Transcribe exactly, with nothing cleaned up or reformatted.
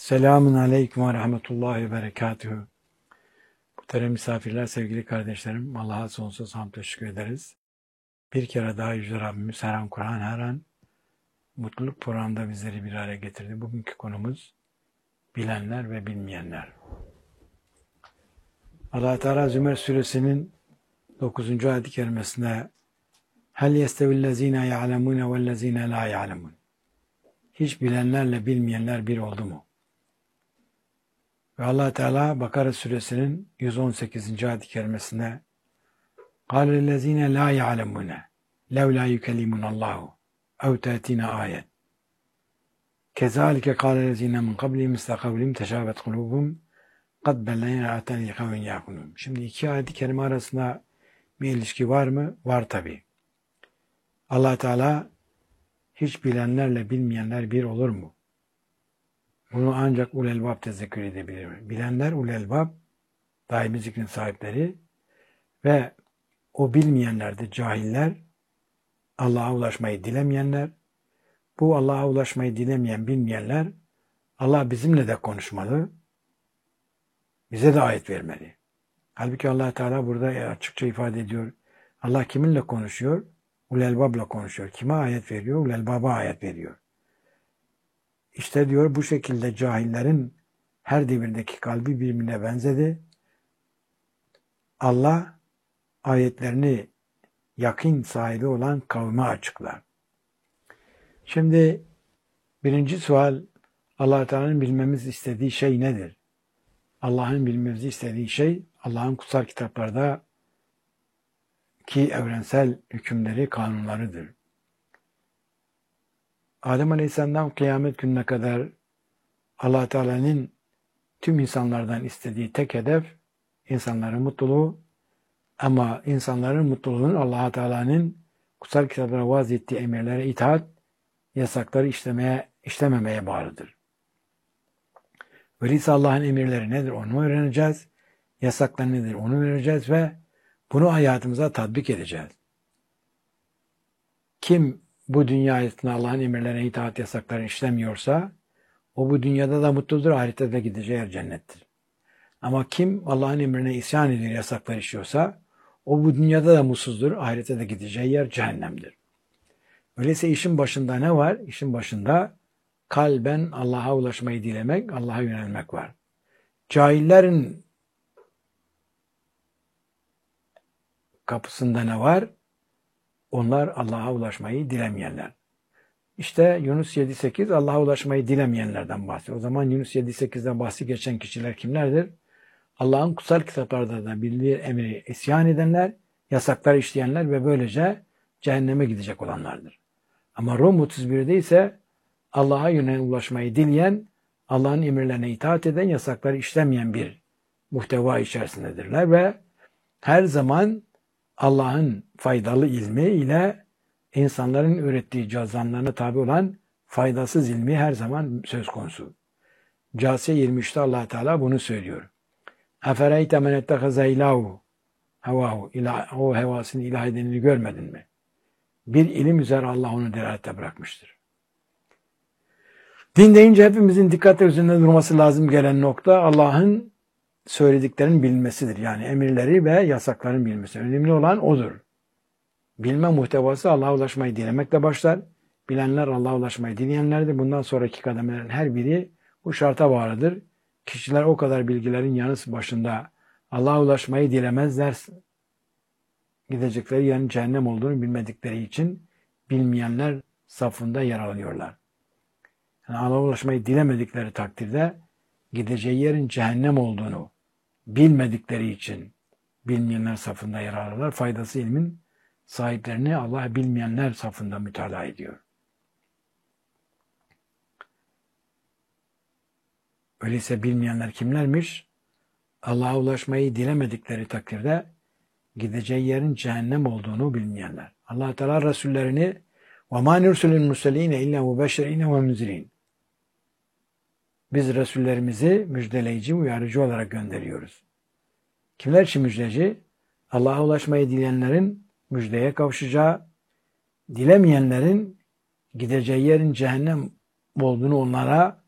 Selamun Aleyküm ve Rahmetullahi ve Berekatühü. Muhterem misafirler, sevgili kardeşlerim, Allah'a sonsuz hamd teşekkür ederiz. Bir kere daha Yüce Rabbimiz her an Kur'an, her an mutluluk programında bizleri bir araya getirdi. Bugünkü konumuz bilenler ve bilmeyenler. Allah Teala Zümer Suresinin dokuzuncu ayet-i kerimesinde Hel yestevillezine ya'lemune vellezine la ya'lemun. Hiç bilenlerle bilmeyenler bir oldu mu? Ve Allah Teala Bakara Suresinin yüz on sekizinci ayet-i kerimesinde قَالَ الَّذ۪ينَ لَا يَعْلَمُونَ لَوْ لَا يُكَلِّمُنَ اللّٰهُ اَوْ تَأْتِينَ آيَةً كَذَٰلِكَ قَالَ الَّذ۪ينَ مِنْ قَبْلِهِمْ مِثْلَ قَوْلِهِمْ تَشَابَهَتْ قُلُوبُهُمْ قَدْ بَيَّنَّا آيَاتِنَا لِقَوْمٍ يَعْقِلُونَ. Şimdi iki ayet-i kerime arasında bir ilişki var mı? Var tabi. Allah Teala hiç bilenlerle bilmeyenler bir olur mu? Bunu ancak ulelbab tezekkür edebilir. Bilenler ulelbab, daimi zikrin sahipleri ve o bilmeyenler de cahiller, Allah'a ulaşmayı dilemeyenler. Bu Allah'a ulaşmayı dilemeyen, bilmeyenler, Allah bizimle de konuşmalı, bize de ayet vermeli. Halbuki Allah Teala burada açıkça ifade ediyor. Allah kiminle konuşuyor? Ulelbab'la konuşuyor. Kime ayet veriyor? Ulelbab'a ayet veriyor. İşte diyor bu şekilde cahillerin her devirdeki kalbi birbirine benzedi. Allah ayetlerini yakın sahibi olan kavme açıklar. Şimdi birinci sual, Allah Teala'nın bilmemiz istediği şey nedir? Allah'ın bilmemizi istediği şey Allah'ın kutsal kitaplarda ki evrensel hükümleri, kanunlarıdır. Adem Aleyhisselam'dan kıyamet gününe kadar Allah Teala'nın tüm insanlardan istediği tek hedef insanların mutluluğu, ama insanların mutluluğunun Allah Teala'nın kutsal kitaplara vaz ettiği emirlere itaat, yasakları işlemeye, işlememeye bağlıdır. Öyleyse Allah'ın emirleri nedir? Onu öğreneceğiz. Yasakları nedir? Onu öğreneceğiz ve bunu hayatımıza tatbik edeceğiz. Kim bu dünya hayatında Allah'ın emirlerine itaat, yasaklarını işlemiyorsa, o bu dünyada da mutludur, ahirette de gideceği yer cennettir. Ama kim Allah'ın emrine isyan ediyor, yasaklar işliyorsa, o bu dünyada da mutsuzdur, ahirette de gideceği yer cehennemdir. Öyleyse işin başında ne var? İşin başında kalben Allah'a ulaşmayı dilemek, Allah'a yönelmek var. Cahillerin kapısında ne var? Onlar Allah'a ulaşmayı dilemeyenler. İşte Yunus yedi sekiz Allah'a ulaşmayı dilemeyenlerden bahsediyor. O zaman Yunus yedi sekizden bahsi geçen kişiler kimlerdir? Allah'ın kutsal kitaplarda da bildiği emri isyan edenler, yasaklar işleyenler ve böylece cehenneme gidecek olanlardır. Ama Rum otuz birde ise Allah'a yönel ulaşmayı dileyen, Allah'ın emirlerine itaat eden, yasakları işlemeyen bir muhteva içerisindedirler ve her zaman Allah'ın faydalı ilmi ile insanların ürettiği cazanlarına tabi olan faydasız ilmi her zaman söz konusu. Câsiye yirmi üçte Allah Teala bunu söylüyor. Efereyte men ettehaze ilahu hevahu, o hevasını ilah edenini görmedin mi? Bir ilim üzere Allah onu delalette bırakmıştır. Din deyince hepimizin dikkatle üzerinde durması lazım gelen nokta Allah'ın söylediklerinin bilinmesidir. Yani emirleri ve yasakların bilinmesi. Önemli olan odur. Bilme muhtevası Allah'a ulaşmayı dilemekle başlar. Bilenler Allah'a ulaşmayı dileyenlerdir. Bundan sonraki kademelerin her biri bu şarta bağlıdır. Kişiler o kadar bilgilerin yanı başında Allah'a ulaşmayı dilemezler. Gidecekleri yerin cehennem olduğunu bilmedikleri için bilmeyenler safında yer alıyorlar. Yani Allah'a ulaşmayı dilemedikleri takdirde gideceği yerin cehennem olduğunu bilmedikleri için bilmeyenler safında yer alırlar. Faydası ilmin sahiplerini Allah bilmeyenler safında mütalaa ediyor. Öyleyse bilmeyenler kimlermiş? Allah'a ulaşmayı dilemedikleri takdirde gideceği yerin cehennem olduğunu bilmeyenler. Allah Teala Resullerini وَمَا نُرْسُلُ الْمُرْسَلِينَ اِلَّا مُبَشِّرِينَ وَمُنْزِرِينَ Biz Resullerimizi müjdeleyici, uyarıcı olarak gönderiyoruz. Kimler için müjdeci? Allah'a ulaşmayı dileyenlerin müjdeye kavuşacağı, dilemeyenlerin gideceği yerin cehennem olduğunu onlara